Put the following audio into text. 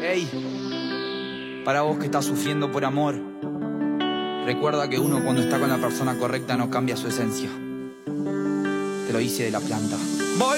Ey, para vos que estás sufriendo por amor, recuerda que uno cuando está con la persona correcta no cambia su esencia. Te lo hice de la planta.